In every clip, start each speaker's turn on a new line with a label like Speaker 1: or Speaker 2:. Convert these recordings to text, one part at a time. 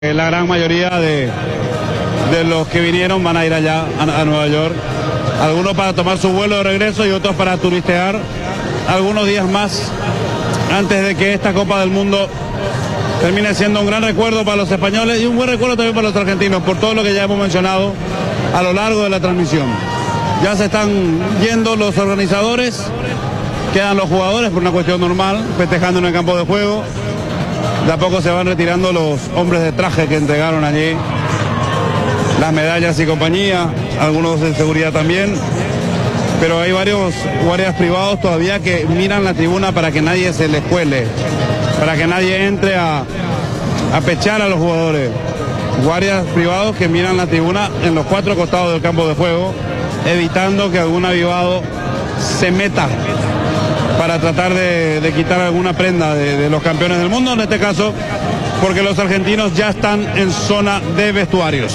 Speaker 1: La gran mayoría de los que vinieron van a ir allá a Nueva York, algunos para tomar su vuelo de regreso y otros para turistear algunos días más antes de que esta Copa del Mundo termine siendo un gran recuerdo para los españoles y un buen recuerdo también para los argentinos, por todo lo que ya hemos mencionado a lo largo de la transmisión. Ya se están yendo los organizadores, quedan los jugadores por una cuestión normal, festejando en el campo de juego. De a poco se van retirando los hombres de traje que entregaron allí las medallas y compañía, algunos de seguridad también, pero hay varios guardias privados todavía que miran la tribuna para que nadie se les cuele, para que nadie entre a pechar a los jugadores. Guardias privados que miran la tribuna en los cuatro costados del campo de juego, evitando que algún avivado se meta para tratar de quitar alguna prenda de los campeones del mundo, en este caso, porque los argentinos ya están en zona de vestuarios.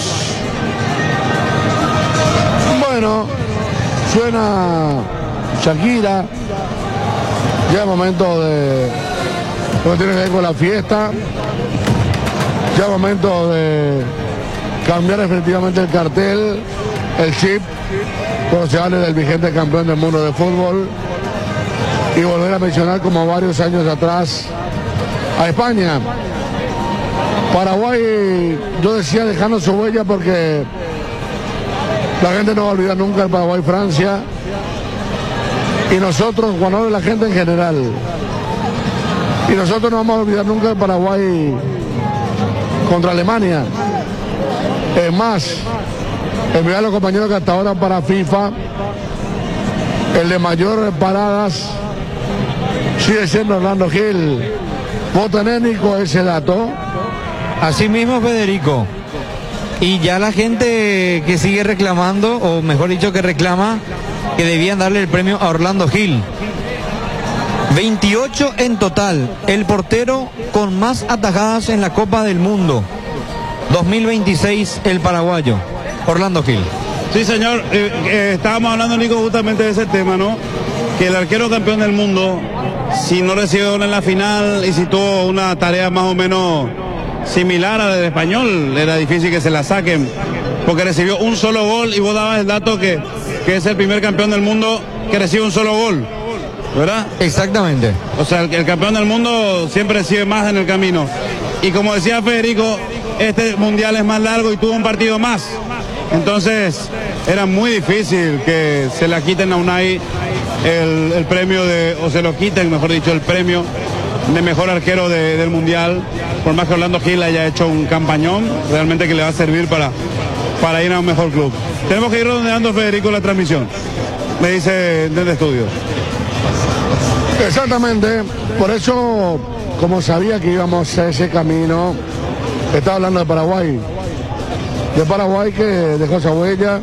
Speaker 2: Bueno, suena Shakira, ya es momento de lo que tiene que ver con la fiesta, ya es momento de cambiar efectivamente el cartel, el chip, cuando se hable del vigente campeón del mundo de fútbol, y volver a mencionar como varios años atrás a España. Paraguay, yo decía dejando su huella porque la gente no va a olvidar nunca el Paraguay-Francia, y nosotros, cuando habla la gente en general, y nosotros no vamos a olvidar nunca el Paraguay contra Alemania. Es más, enviar a los compañeros que hasta ahora para FIFA, el de mayor paradas sigue siendo Orlando Gil. ¿Vos tenés, Nico, ese dato?
Speaker 3: Así mismo, Federico. Y ya la gente que sigue reclamando, o mejor dicho que reclama, que debían darle el premio a Orlando Gil. 28 en total, el portero con más atajadas en la Copa del Mundo 2026, el paraguayo Orlando Gil.
Speaker 1: Sí, señor, estábamos hablando, Nico, justamente de ese tema, ¿no? Que el arquero campeón del mundo, si no recibió una en la final y si tuvo una tarea más o menos similar a la del español, era difícil que se la saquen, porque recibió un solo gol, y vos dabas el dato que es el primer campeón del mundo que recibe un solo gol, ¿verdad?
Speaker 3: Exactamente.
Speaker 1: O sea, el campeón del mundo siempre recibe más en el camino. Y como decía Federico, este mundial es más largo y tuvo un partido más. Entonces, era muy difícil que se la quiten a Unai el premio o se lo quiten, mejor dicho, el premio de mejor arquero del mundial, por más que Orlando Gil haya hecho un campañón, realmente que le va a servir para ir a un mejor club. Tenemos que ir redondeando, Federico, la transmisión, me dice desde el estudio.
Speaker 2: Exactamente, por eso, como sabía que íbamos a ese camino, estaba hablando de Paraguay que dejó esa huella,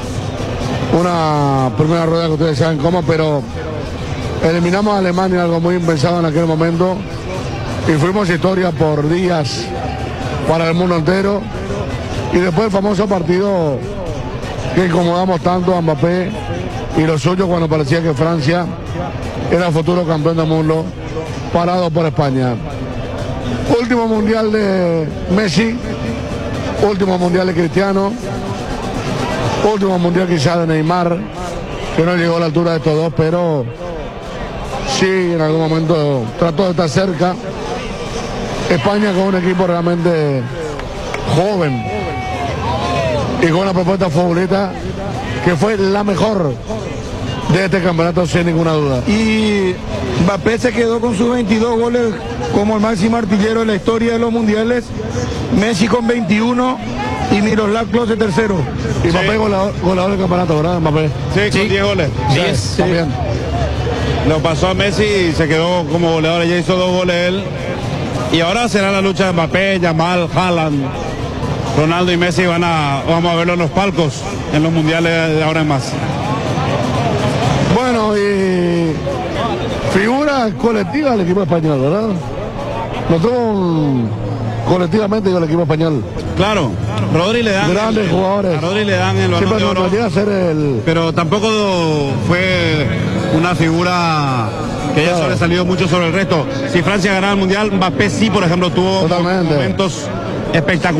Speaker 2: una primera rueda que ustedes saben cómo, pero eliminamos a Alemania, algo muy impensado en aquel momento, y fuimos historia por días para el mundo entero, y después el famoso partido que incomodamos tanto a Mbappé y los suyos cuando parecía que Francia era el futuro campeón del mundo, parado por España. Último mundial de Messi, último mundial de Cristiano, último mundial quizá de Neymar, que no llegó a la altura de estos dos, pero sí en algún momento trató de estar cerca. España con un equipo realmente joven y con una propuesta futbolista que fue la mejor de este campeonato, sin ninguna duda.
Speaker 4: Y Mbappé se quedó con sus 22 goles como el máximo artillero de la historia de los mundiales, Messi con 21 y Miroslav Klose tercero.
Speaker 2: Y Mbappé goleador del campeonato, ¿verdad, Mbappé?
Speaker 1: Sí, con 10 goles.
Speaker 3: 10,
Speaker 2: sí. También.
Speaker 1: Lo pasó a Messi y se quedó como goleador, ya hizo 2 goles él. Y ahora será la lucha de Mbappé, Yamal, Haaland, Ronaldo y Messi. Vamos a verlo en los palcos, en los mundiales de ahora en más.
Speaker 2: Bueno, y figura colectiva del equipo español, ¿verdad? No tuvo colectivamente el equipo español.
Speaker 1: Claro, Rodri le dan
Speaker 2: grandes jugadores.
Speaker 1: A Rodri le dan el Balón de Oro,
Speaker 2: llega a ser
Speaker 1: pero tampoco fue una figura que haya sobresalido mucho sobre el resto. Si Francia ganaba el mundial, Mbappé sí, por ejemplo, tuvo momentos espectacular.